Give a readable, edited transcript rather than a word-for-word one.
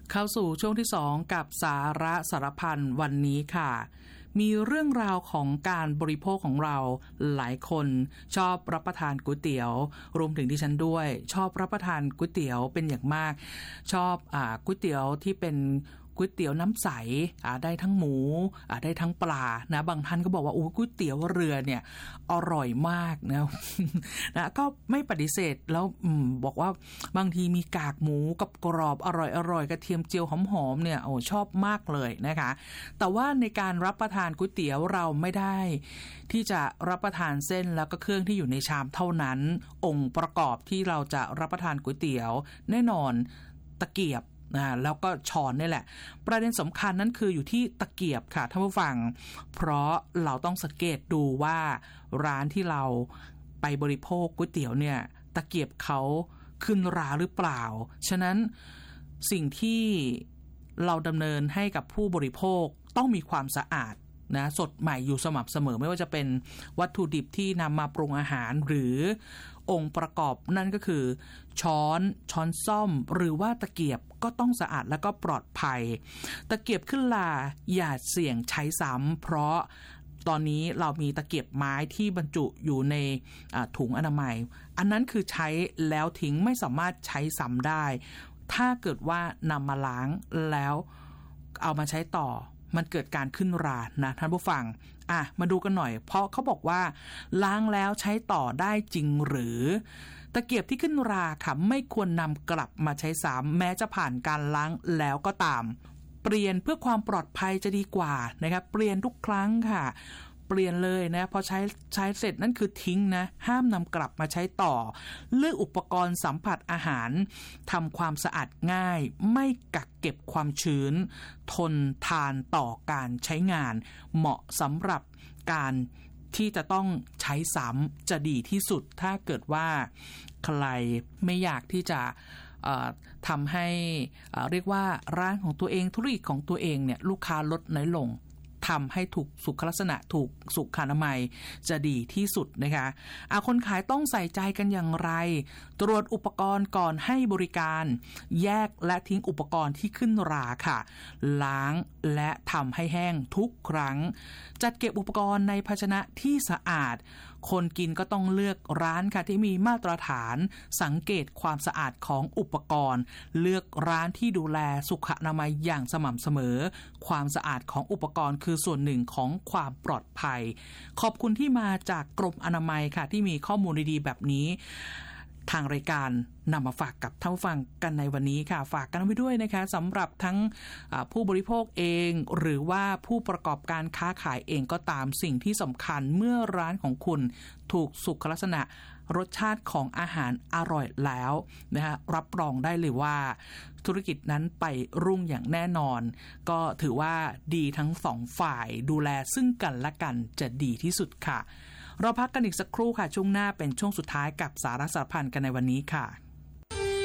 เข้าสู่ช่วงที่2กับสาระสารพันวันนี้ค่ะมีเรื่องราวของการบริโภคของเราหลายคนชอบรับประทานก๋วยเตี๋ยวรวมถึงดิฉันด้วยชอบรับประทานก๋วยเตี๋ยวเป็นอย่างมากชอบก๋วยเตี๋ยวที่เป็นก๋วยเตี๋ยวน้ำใสได้ทั้งหมูได้ทั้งปลานะบางท่านก็บอกว่าโอ้ก๋วยเตี๋ยวเรือเนี่ยอร่อยมากนะ นะก็ไม่ปฏิเสธแล้วบอกว่าบางทีมีกากหมูกับกรอบอร่อยกระเทียมเจียวหอมๆเนี่ยโอ้ชอบมากเลยนะคะแต่ว่าในการรับประทานก๋วยเตี๋ยวเราไม่ได้ที่จะรับประทานเส้นแล้วก็เครื่องที่อยู่ในชามเท่านั้นองค์ประกอบที่เราจะรับประทานก๋วยเตี๋ยวแน่นอนตะเกียบแล้วก็ช้อนนี่แหละประเด็นสำคัญนั้นคืออยู่ที่ตะเกียบค่ะท่านผู้ฟังเพราะเราต้องสังเกตดูว่าร้านที่เราไปบริโภคก๋วยเตี๋ยวเนี่ยตะเกียบเขาขึ้นราหรือเปล่าฉะนั้นสิ่งที่เราดำเนินให้กับผู้บริโภคต้องมีความสะอาดนะสดใหม่อยู่สม่ำเสมอไม่ว่าจะเป็นวัตถุดิบที่นำมาปรุงอาหารหรือองค์ประกอบนั่นก็คือช้อนส้อมหรือว่าตะเกียบก็ต้องสะอาดและก็ปลอดภัยตะเกียบขึ้นราอย่าเสี่ยงใช้ซ้ำเพราะตอนนี้เรามีตะเกียบไม้ที่บรรจุอยู่ในถุงอนามัยอันนั้นคือใช้แล้วทิ้งไม่สามารถใช้ซ้ำได้ถ้าเกิดว่านำมาล้างแล้วเอามาใช้ต่อมันเกิดการขึ้นรานะท่านผู้ฟังมาดูกันหน่อยเพราะเขาบอกว่าล้างแล้วใช้ต่อได้จริงหรือตะเกียบที่ขึ้นราค่ะไม่ควรนำกลับมาใช้ซ้ำแม้จะผ่านการล้างแล้วก็ตามเปลี่ยนเพื่อความปลอดภัยจะดีกว่านะครับเปลี่ยนทุกครั้งค่ะเปลี่ยนเลยนะพอใช้เสร็จนั่นคือทิ้งนะห้ามนำกลับมาใช้ต่อเลือกอุปกรณ์สัมผัสอาหารทำความสะอาดง่ายไม่กักเก็บความชื้นทนทานต่อการใช้งานเหมาะสำหรับการที่จะต้องใช้ซ้ำจะดีที่สุดถ้าเกิดว่าใครไม่อยากที่จะทำให้เรียกว่าร้านของตัวเองธุรกิจของตัวเองเนี่ยลูกค้าลดน้อยลงทำให้ถูกสุขลักษณะถูกสุขอนามัยจะดีที่สุดนะคะคนขายต้องใส่ใจกันอย่างไรตรวจอุปกรณ์ก่อนให้บริการแยกและทิ้งอุปกรณ์ที่ขึ้นราค่ะล้างและทำให้แห้งทุกครั้งจัดเก็บอุปกรณ์ในภาชนะที่สะอาดคนกินก็ต้องเลือกร้านค่ะที่มีมาตรฐานสังเกตความสะอาดของอุปกรณ์เลือกร้านที่ดูแลสุขอนามัยอย่างสม่ำเสมอความสะอาดของอุปกรณ์คือส่วนหนึ่งของความปลอดภัยขอบคุณที่มาจากกรมอนามัยค่ะที่มีข้อมูลดีๆแบบนี้ทางรายการนำมาฝากกับท่านผู้ฟังกันในวันนี้ค่ะฝากกันไว้ด้วยนะคะสำหรับทั้งผู้บริโภคเองหรือว่าผู้ประกอบการค้าขายเองก็ตามสิ่งที่สำคัญเมื่อร้านของคุณถูกสุขลักษณะรสชาติของอาหารอร่อยแล้วนะคะรับรองได้เลยว่าธุรกิจนั้นไปรุ่งอย่างแน่นอนก็ถือว่าดีทั้งสองฝ่ายดูแลซึ่งกันและกันจะดีที่สุดค่ะเราพักกันอีกสักครู่ค่ะช่วงหน้าเป็นช่วงสุดท้ายกับสาระสารพันกันในวันนี้ค่ะ